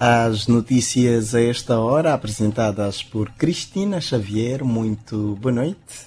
As notícias a esta hora, apresentadas por Cristina Xavier. Muito boa noite.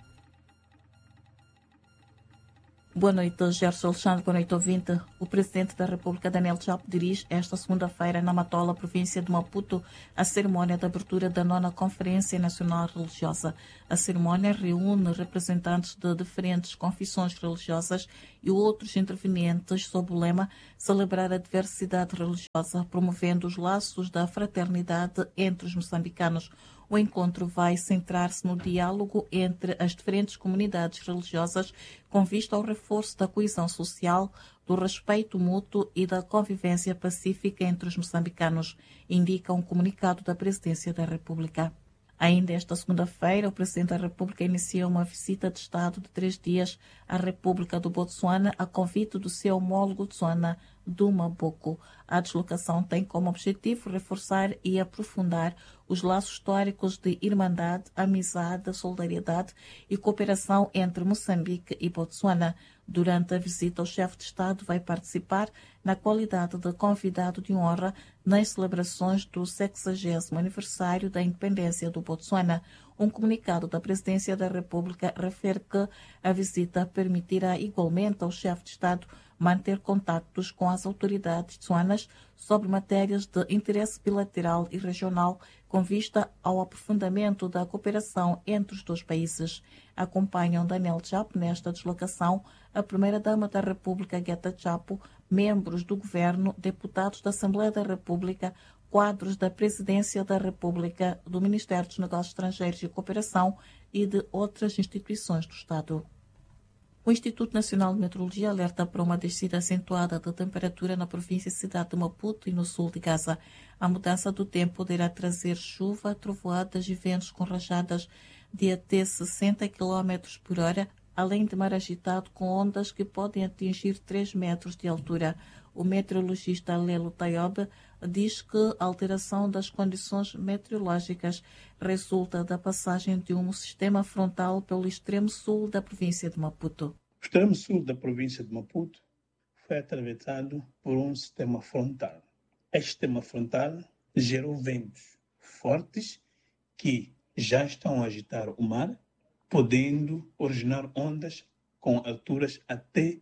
Boa noite, Gerson Alexandre. Boa noite, ouvinte. O Presidente da República, Daniel Chapo, dirige esta segunda-feira na Matola, província de Maputo, a cerimónia de abertura da 9ª Conferência Nacional Religiosa. A cerimónia reúne representantes de diferentes confissões religiosas e outros intervenientes sob o lema Celebrar a diversidade religiosa, promovendo os laços da fraternidade entre os moçambicanos. O encontro vai centrar-se no diálogo entre as diferentes comunidades religiosas com vista ao reforço da coesão social, do respeito mútuo e da convivência pacífica entre os moçambicanos, indica um comunicado da Presidência da República. Ainda esta segunda-feira, o Presidente da República inicia uma visita de Estado de 3 dias à República do Botsuana a convite do seu homólogo Tswana Duma Boko. A deslocação tem como objetivo reforçar e aprofundar os laços históricos de irmandade, amizade, solidariedade e cooperação entre Moçambique e Botsuana. Durante a visita, o chefe de Estado vai participar na qualidade de convidado de honra nas celebrações do 60º aniversário da independência do Botsuana. Um comunicado da Presidência da República refere que a visita permitirá igualmente ao chefe de Estado manter contactos com as autoridades tsuanas sobre matérias de interesse bilateral e regional com vista ao aprofundamento da cooperação entre os dois países. Acompanham Daniel Chapo nesta deslocação a Primeira-Dama da República, Gueta Chapo, membros do Governo, deputados da Assembleia da República, quadros da Presidência da República, do Ministério dos Negócios Estrangeiros e Cooperação e de outras instituições do Estado. O Instituto Nacional de Meteorologia alerta para uma descida acentuada da temperatura na província e cidade de Maputo e no sul de Gaza. A mudança do tempo poderá trazer chuva, trovoadas e ventos com rajadas de até 60 km por hora, além de mar agitado com ondas que podem atingir 3 metros de altura. O meteorologista Lelo Tayob diz que a alteração das condições meteorológicas resulta da passagem de um sistema frontal pelo extremo sul da província de Maputo. O extremo sul da província de Maputo foi atravessado por um sistema frontal. Este sistema frontal gerou ventos fortes que já estão a agitar o mar, podendo originar ondas com alturas até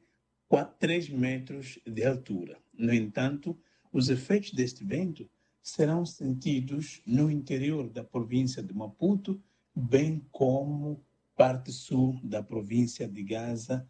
3 metros de altura. No entanto, os efeitos deste vento serão sentidos no interior da província de Maputo, bem como parte sul da província de Gaza,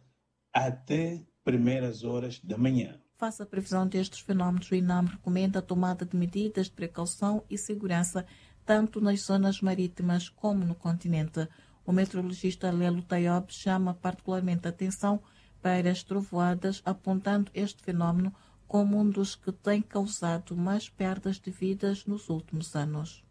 até primeiras horas da manhã. Face à previsão destes fenómenos, o INAM recomenda a tomada de medidas de precaução e segurança, tanto nas zonas marítimas como no continente. O meteorologista Lelo Tayob chama particularmente a atenção para as trovoadas, apontando este fenómeno como um dos que tem causado mais perdas de vidas nos últimos anos.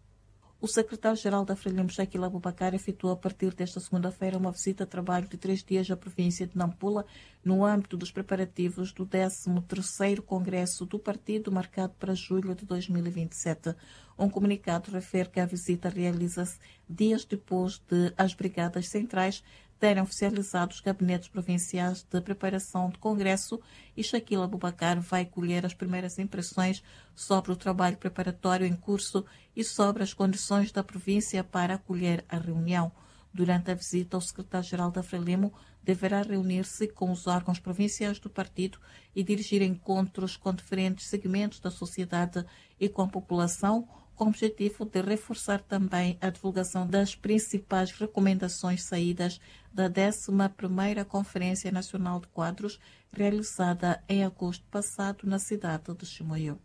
O secretário-geral da Frelimo, Shaquille Abubakar, efetuou a partir desta segunda-feira uma visita de trabalho de 3 dias à província de Nampula, no âmbito dos preparativos do 13º Congresso do Partido, marcado para julho de 2027. Um comunicado refere que a visita realiza-se dias depois de as brigadas centrais terem oficializado os gabinetes provinciais de preparação do Congresso e Shaquille Abubakar vai colher as primeiras impressões sobre o trabalho preparatório em curso e sobre as condições da província para acolher a reunião. Durante a visita, o secretário-geral da Frelimo deverá reunir-se com os órgãos provinciais do partido e dirigir encontros com diferentes segmentos da sociedade e com a população, com o objetivo de reforçar também a divulgação das principais recomendações saídas da 11ª Conferência Nacional de Quadros, realizada em agosto passado na cidade de Chimoio.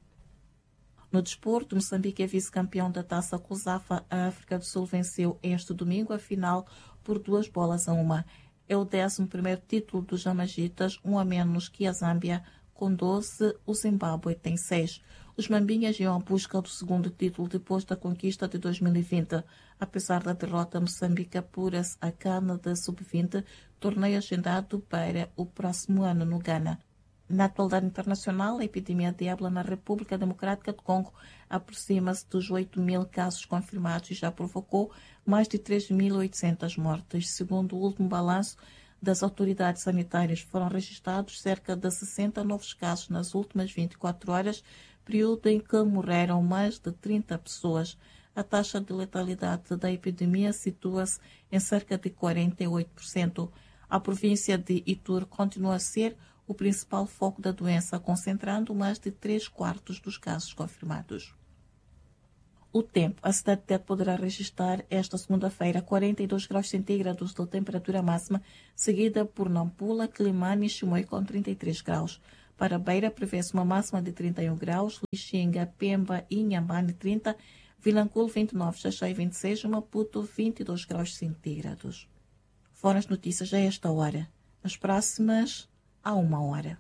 No desporto, Moçambique é vice-campeão da Taça COSAFA. A África do Sul venceu este domingo a final por 2-1. É o 11º título dos Jamagitas, um a menos que a Zâmbia, com 12, o Zimbábue tem 6. Os Mambinhas iam à busca do segundo título depois da conquista de 2020. Apesar da derrota, Moçambique apura-se a CAN da Sub-20, torneio agendado para o próximo ano no Ghana. Na atualidade internacional, a epidemia de ébola na República Democrática do Congo aproxima-se dos 8.000 casos confirmados e já provocou mais de 3.800 mortes. Segundo o último balanço das autoridades sanitárias, foram registrados cerca de 60 novos casos nas últimas 24 horas, período em que morreram mais de 30 pessoas. A taxa de letalidade da epidemia situa-se em cerca de 48%. A província de Itur continua a ser o principal foco da doença, concentrando mais de 3/4 dos casos confirmados. O tempo. A cidade de Tete poderá registrar esta segunda-feira 42 graus centígrados de temperatura máxima, seguida por Nampula, Quilimane e Chimoio com 33 graus. Para Beira, prevê-se uma máxima de 31 graus, Lixinga, Pemba e Inhambane 30, Vilanculo 29, Xaxai 26, Maputo 22 graus centígrados. Foram as notícias a esta hora. As próximas, há 1 hora.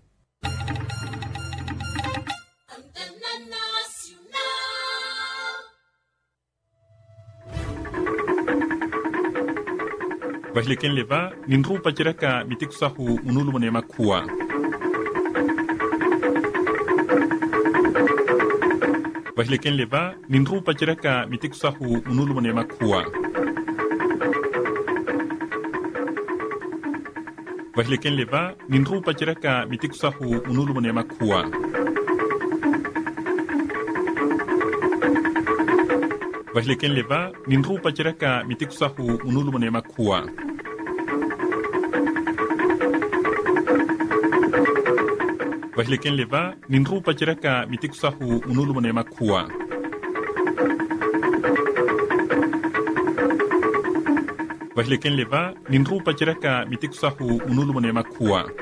Vashliken leva ninrupa chiraka mitikusahu unulu manema kuwa. Vashliken leva ninrupa chiraka mitikusahu unulu manema kuwa. Vashliken leva ninrupa chiraka mitikusahu unulu manema kuwa. Vashliken leva ninrupa chiraka mitikusahu unulu manema kuwa. Vashliken leva ninrupa chiraka mitikusahu unulu manema kuwa. Vashliken leva ninrupa chiraka mitikusahu unulu manema kuwa.